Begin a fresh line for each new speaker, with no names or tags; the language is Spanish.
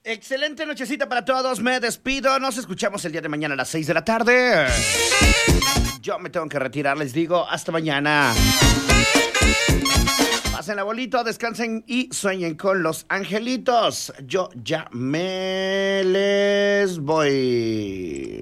Excelente nochecita para todos, me despido, nos escuchamos el día de mañana a las 6 de la tarde. Yo me tengo que retirar, les digo, hasta mañana. Pásenla bonito, descansen y sueñen con los angelitos. Yo ya me les voy.